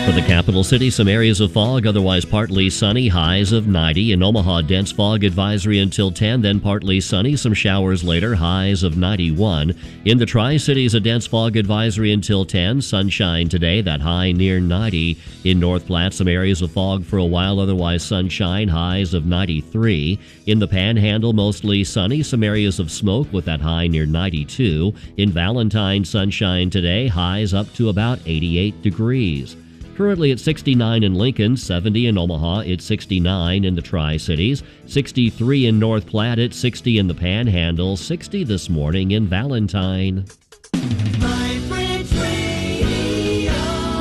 For the capital city, some areas of fog, otherwise partly sunny, highs of 90. In Omaha, dense fog advisory until 10, then partly sunny, some showers later, highs of 91. In the Tri-Cities, a dense fog advisory until 10, sunshine today, that high near 90. In North Platte, some areas of fog for a while, otherwise sunshine, highs of 93. In the Panhandle, mostly sunny, some areas of smoke with that high near 92. In Valentine, sunshine today, highs up to about 88 degrees. Currently at 69 in Lincoln, 70 in Omaha, it's 69 in the Tri-Cities, 63 in North Platte, it's 60 in the Panhandle, 60 this morning in Valentine. My Bridge Radio.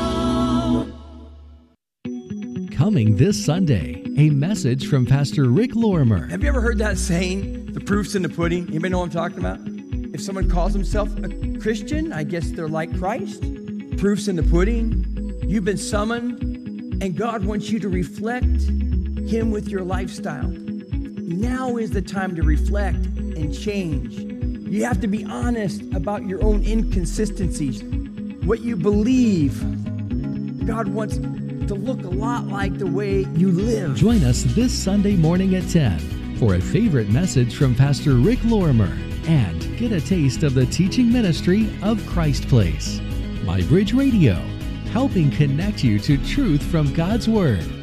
Coming this Sunday, a message from Pastor Rick Lorimer. Have you ever heard that saying, the proof's in the pudding? Anybody know what I'm talking about? If someone calls himself a Christian, I guess they're like Christ. Proof's in the pudding. You've been summoned, and God wants you to reflect Him with your lifestyle. Now is the time to reflect and change. You have to be honest about your own inconsistencies. What you believe, God wants to look a lot like the way you live. Join us this Sunday morning at 10 for a favorite message from Pastor Rick Lorimer and get a taste of the teaching ministry of Christ Place. My Bridge Radio, helping connect you to truth from God's Word.